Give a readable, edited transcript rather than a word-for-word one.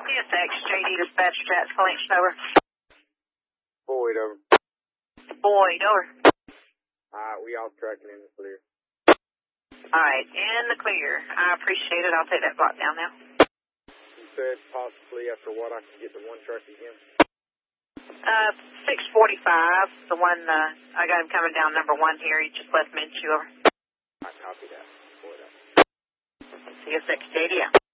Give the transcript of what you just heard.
CSX, JD dispatch chat, collection over. Boyd over. Boyd over. We all tracking in the clear. Alright, in the clear. I appreciate it. I'll take that block down now. You said possibly after what I can get the one truck again? 645, the one, I got him coming down number 1 here. He just left Minshew over. I copy that. Boyd up. CSX, JD out.